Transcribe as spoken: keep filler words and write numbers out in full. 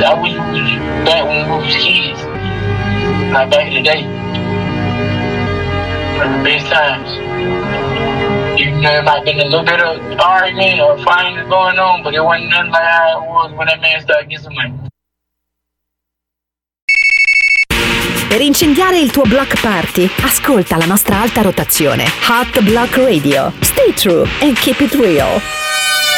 I wish we was back when we was kids, like back in the day. The best times. Even though it might have been a little bit of argument or fighting going on, but it wasn't nothing like how it was when that man started getting some money. Per incendiare il tuo block party, ascolta la nostra alta rotazione. Hot Block Radio. Stay true and keep it real.